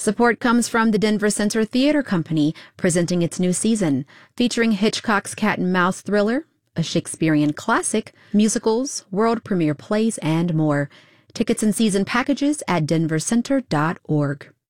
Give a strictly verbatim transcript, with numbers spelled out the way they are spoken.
Support comes from the Denver Center Theater Company, presenting its new season, featuring Hitchcock's Cat and Mouse thriller, a Shakespearean classic, musicals, world premiere plays, and more. Tickets and season packages at denver center dot org.